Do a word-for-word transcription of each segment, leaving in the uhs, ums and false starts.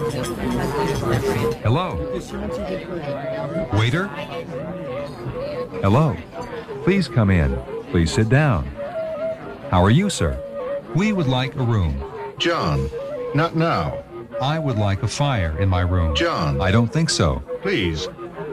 Hello. Waiter? Hello. Please come in. Please sit down. How are you, sir? We would like a room. John, not now. I would like a fire in my room. John. I don't think so. Please.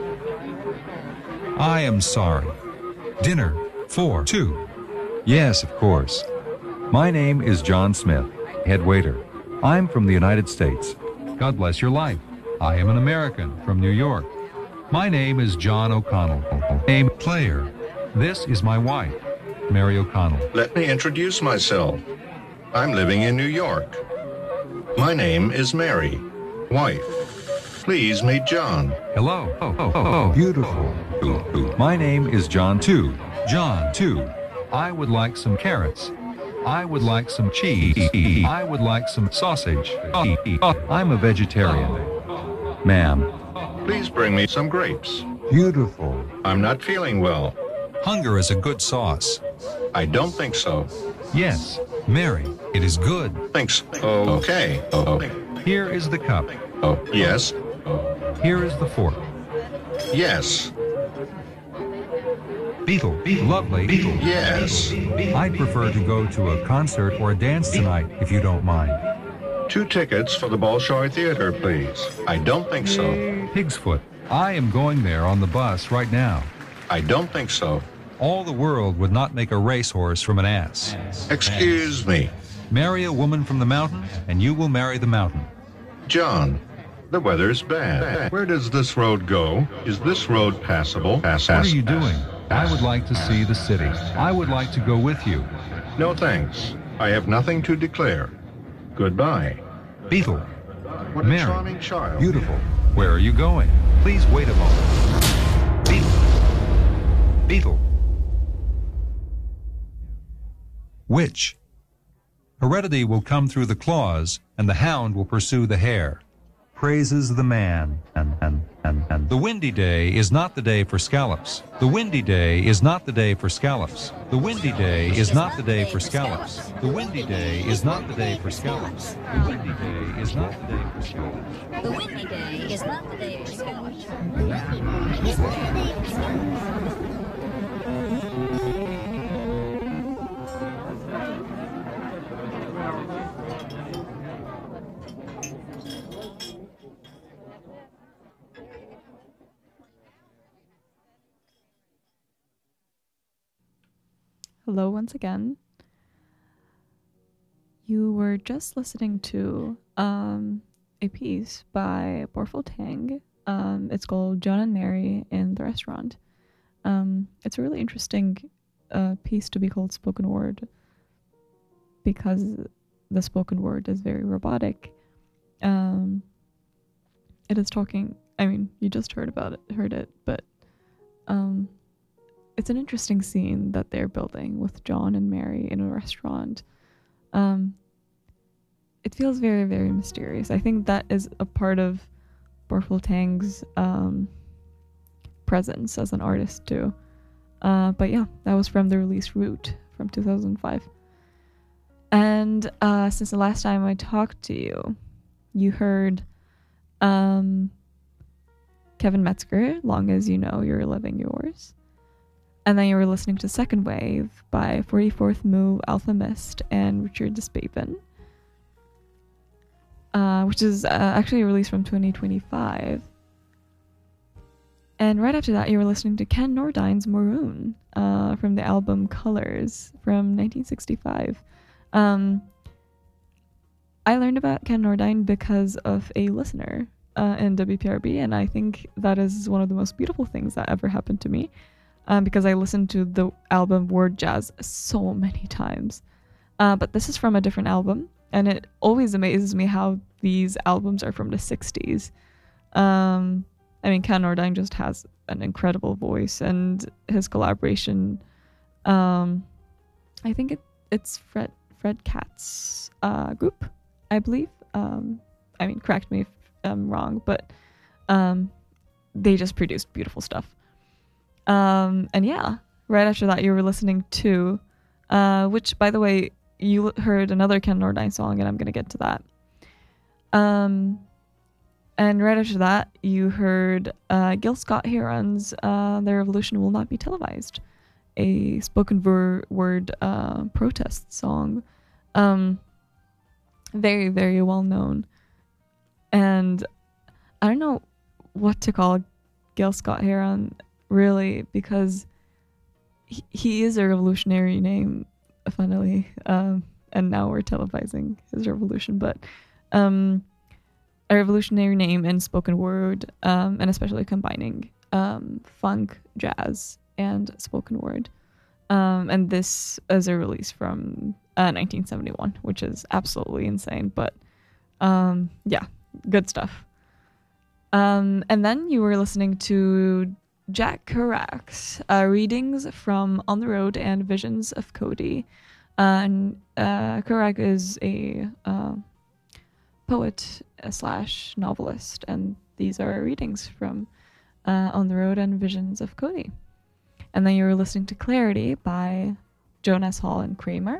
I am sorry. Dinner for two. Yes, of course. My name is John Smith, head waiter. I'm from the United States. God bless your life. I am an American from New York. My name is John O'Connell. Name player. This is my wife, Mary O'Connell. Let me introduce myself. I'm living in New York. My name is Mary, wife. Please meet John. Hello. Oh, oh, oh, oh. Beautiful. My name is John too. John too. I would like some carrots. I would like some cheese. I would like some sausage. I'm a vegetarian. Ma'am. Please bring me some grapes. Beautiful. I'm not feeling well. Hunger is a good sauce. I don't think so. Yes, Mary, it is good. Thanks. Okay. Oh. Here is the cup. Oh, yes. Here is the fork. Yes. Beetle, Beetle, lovely. Beetle. Yes. I'd prefer to go to a concert or a dance tonight, if you don't mind. Two tickets for the Bolshoi Theater, please. I don't think so. Pig's Foot. I am going there on the bus right now. I don't think so. All the world would not make a racehorse from an ass. Excuse me. Marry a woman from the mountain, and you will marry the mountain. John, the weather's bad. Where does this road go? Is this road passable? Pass, what pass, are you pass, doing? pass. I would like to see the city. I would like to go with you. No thanks. I have nothing to declare. Goodbye. Beetle. What a Mary. charming child. Beautiful. Where are you going? Please wait a moment. Beetle. Beetle. Witch. Heredity will come through the claws, and the hound will pursue the hare. Praises the man. And, and, and, and. The windy day is not the day for scallops. The windy day is not the day for scallops. The windy day is not the day for scallops. The windy day is not the day for scallops. The windy day is not the day for scallops. The windy day is not the day for scallops. The windy day is not the day for scallops. Hello once again. You were just listening to um, a piece by Borful Tang. Um, it's called John and Mary in the Restaurant. Um, it's a really interesting uh, piece to be called spoken word because the spoken word is very robotic. Um, it is talking, I mean, you just heard about it, heard it, but um, it's an interesting scene that they're building with John and Mary in a restaurant. Um, it feels very, very mysterious. I think that is a part of Borful Tang's um, presence as an artist too. Uh, but yeah, that was from the release Root from two thousand five. And uh, since the last time I talked to you, you heard um, Kevin Metzger, Long As You Know You're Living Yours. And then you were listening to Second Wave by forty-fourth Move, Alpha Mist, and Richard Despavin, uh, which is uh, actually released from twenty twenty-five. And right after that, you were listening to Ken Nordine's Maroon uh, from the album Colors from nineteen sixty-five. Um, I learned about Ken Nordine because of a listener uh, in W P R B, and I think that is one of the most beautiful things that ever happened to me. Um, because I listened to the album Word Jazz so many times. Uh, but this is from a different album, and it always amazes me how these albums are from the sixties. Um, I mean, Ken Nordine just has an incredible voice, and his collaboration, um, I think it, it's Fred Fred Katz's uh, group, I believe. Um, I mean, correct me if I'm wrong, but um, they just produced beautiful stuff. Um, and yeah, right after that, you were listening to, uh, which, by the way, you heard another Ken Nordine song, and I'm going to get to that. Um, and right after that, you heard uh, Gil Scott-Heron's uh, The Revolution Will Not Be Televised, a spoken ver- word uh, protest song. Um, very, very well known. And I don't know what to call Gil Scott-Heron, really, because he, he is a revolutionary name, funnily. Um, and now we're televising his revolution, but um, a revolutionary name in spoken word, um, and especially combining um, funk, jazz, and spoken word. Um, and this is a release from uh, nineteen seventy-one, which is absolutely insane, but um, yeah, good stuff. Um, and then you were listening to Jack Kerouac's uh, readings from On the Road and Visions of Cody. Uh, and uh, Kerouac is a uh, poet slash novelist, and these are readings from uh, On the Road and Visions of Cody. And then you were listening to Clarity by Jonas Hall and Kramer.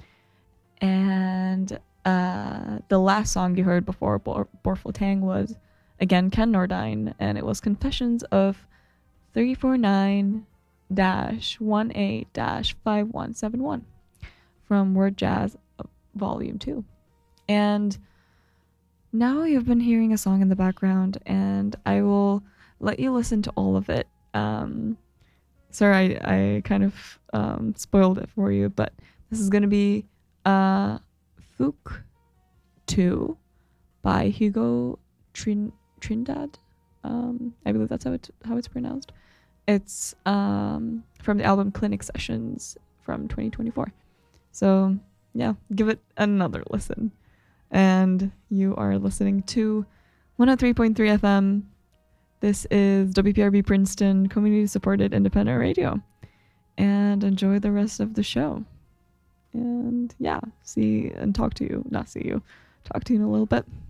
And uh, the last song you heard before Bor- Borful Tang was, again, Ken Nordine, and it was Confessions of three forty-nine dash eighteen dash fifty-one seventy-one from Word Jazz Volume two. And now you've been hearing a song in the background, and I will let you listen to all of it. Um, sorry, I, I kind of um, spoiled it for you, but this is going to be uh, Fuke two by Hugo Trin- Trindad. Um, I believe that's how, it, how it's pronounced. It's um, from the album Clinic Sessions from twenty twenty-four. So, yeah, give it another listen. And you are listening to one oh three point three F M. This is W P R B Princeton, community-supported independent radio. And enjoy the rest of the show. And, yeah, see and talk to you. Not see you. Talk to you in a little bit.